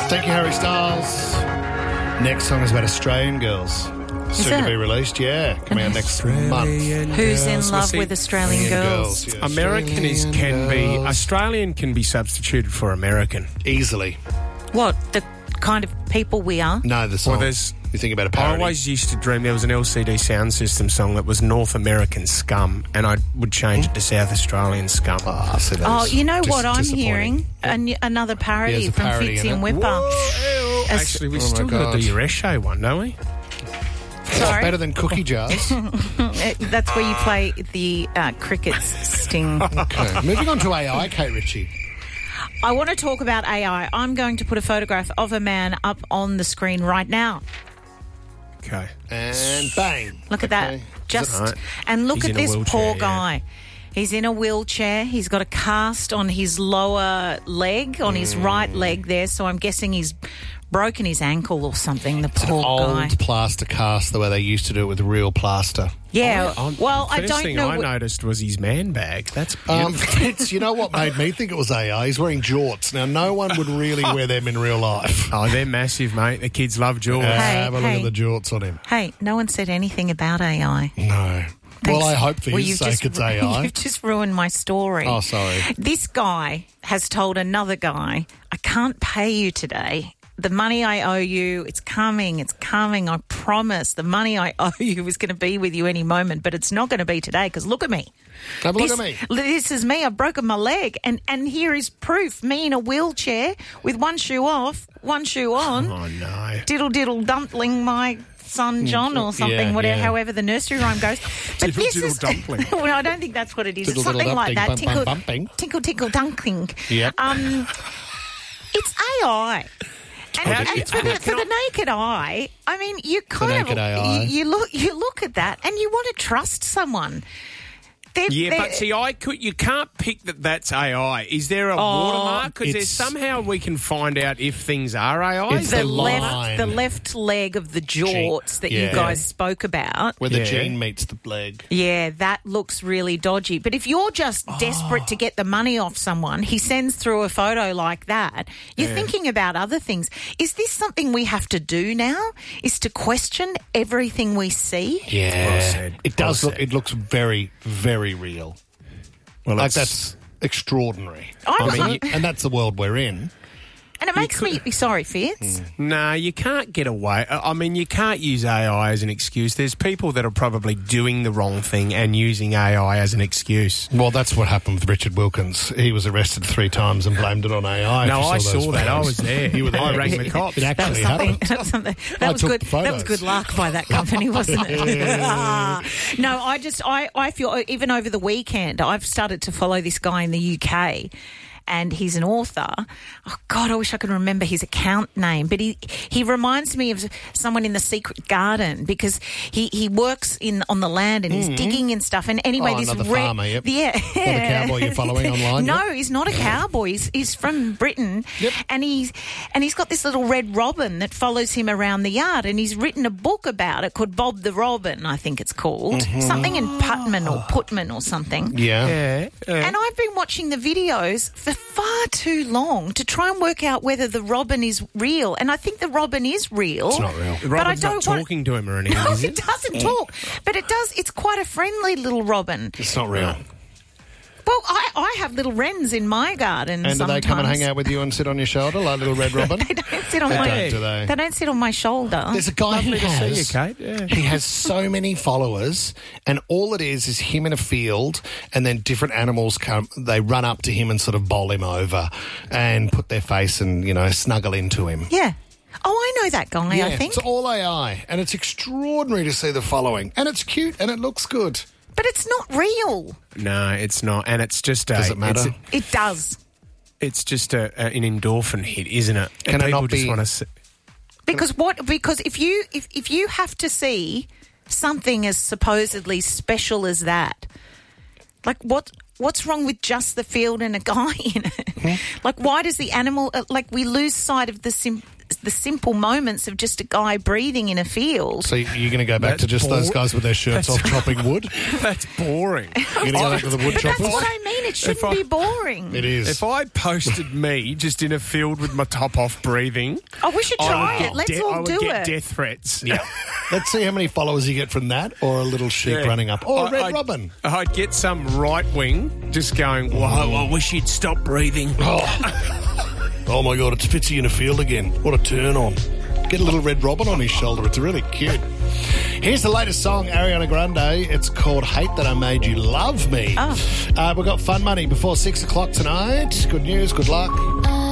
Thank you, Harry Styles. Next song is about Australian girls. Soon to be released, coming out next month. Who's in love with Australian girls? yes. Australian can be substituted for American. Easily. What, the kind of people we are? No, the song. Well, you think about a I parody. always used to dream there was an LCD Sound System song that was North American Scum, and I would change it to South Australian Scum. Oh, you know what I'm hearing? Another parody from parody Fitzy in and it. Whipper. Actually, we've still got to do your Esche one, don't we? Sorry? Better than cookie jars. That's where you play the cricket's sting. Okay. Moving on to AI, Kate Ritchie. I want to talk about AI. I'm going to put a photograph of a man up on the screen right now. Okay. And bang. Look at that. Just Right. and look He's at in a this wheelchair, poor yeah. guy. He's in a wheelchair. He's got a cast on his lower leg, on his right leg there. So I'm guessing he's broken his ankle or something. The poor guy. Old plaster cast, the way they used to do it with real plaster. Yeah. Well, I First don't thing know. I noticed was his man bag. That's beautiful. It's, you know what made me think it was AI? He's wearing jorts. Now, no one would really wear them in real life. Oh, they're massive, mate. The kids love Jaws. Have a look hey. at the jorts on him. Hey, no one said anything about AI. No. Well, I hope for his you've sake it's AI. You've just ruined my story. Oh, sorry. This guy has told another guy, I can't pay you today. The money I owe you, it's coming, I promise. The money I owe you is going to be with you any moment, but it's not going to be today because look at me. Have a look at me. This is me. I've broken my leg. And here is proof. Me in a wheelchair with one shoe off, one shoe on. Oh, no. Diddle, diddle, dumpling my son John or something, yeah. however the nursery rhyme goes. But Diddle, this diddle, is dumpling. well, I don't think that's what it is. Diddle, It's something diddle, like that. dumpling, bum, bum, bumping. Tinkle, tinkle, dunkling. Yep. It's AI. And it's for the naked eye, I mean, you kind naked of AI. you look at that and you want to trust someone. But see, you can't pick that that's AI. Is there a watermark? Because there's somehow we can find out if things are AI. It's the line. the left leg of the jorts that you guys spoke about. Where the gene meets the leg. Yeah, that looks really dodgy. But if you're just desperate to get the money off someone, he sends through a photo like that, you're thinking about other things. Is this something we have to do now? Is to question everything we see? Yeah. Well said. It does look, it looks very, very real. Well, Like, that's extraordinary. And that's the world we're in. And it makes me sorry, Fitz. No, you can't get away. I mean, you can't use AI as an excuse. There's people that are probably doing the wrong thing and using AI as an excuse. Well, that's what happened with Richard Wilkins. He was arrested 3 times and blamed it on AI. No, I those saw that. I photos. was there. You were there. I rang the cops. It actually happened. That was took good. photos. That was good luck by that company, wasn't it? No, I feel even over the weekend I've started to follow this guy in the UK. And he's an author. Oh, God, I wish I could remember his account name. But he reminds me of someone in The Secret Garden because he works on the land and he's digging and stuff. And anyway, this another farmer, yep. Yeah. Not a cowboy you're following online? No, yep. he's not a cowboy. He's from Britain. Yep. And he's got this little red robin that follows him around the yard. And he's written a book about it called Bob the Robin, I think it's called. Something in Putman or something. Yeah. And I've been watching the videos for far too long to try and work out whether the robin is real. And I think the robin is real. It's not real. The But I Robin's don't not want... talking to him or anything, No, is it it? doesn't talk. But it does. It's quite a friendly little robin. It's not real. Well, I have little wrens in my garden And do sometimes. they come and hang out with you and sit on your shoulder like little red robin? They don't sit on They my... don't, do they? They don't sit on my shoulder. There's a guy who Lovely to see you, has... Kate. Yeah. He has so many followers, and all it is him in a field, and then different animals come. They run up to him and sort of bowl him over, and put their face and snuggle into him. Yeah. Oh, I know that guy, I think. It's all AI, and it's extraordinary to see the following, and it's cute and it looks good. But it's not real. No, it's not. And it's just Does it matter? It does. It's just an endorphin hit, isn't it? Can And it people not just be- want to see. Because if you have to see something as supposedly special as that, like what's wrong with just the field and a guy in it? Like, why does the animal we lose sight of the just the simple moments of just a guy breathing in a field. So you're going to go back to just those guys with their shirts off chopping wood? That's boring. You're going to go back to the wood But choppers? that's what I mean. It shouldn't be boring. It is. If I posted me just in a field with my top off breathing, Oh, we should try it. Let's all I would do get it. death threats. Yeah. Let's see how many followers you get from that, or a little sheep running up, or a red robin. I'd get some right wing just going, whoa, I wish you'd stop breathing. Oh my God, it's Fitzy in a field again. What a turn on. Get a little red robin on his shoulder. It's really cute. Here's the latest song, Ariana Grande. It's called Hate That I Made You Love Me. We've got fun money before 6 o'clock tonight. Good news, good luck.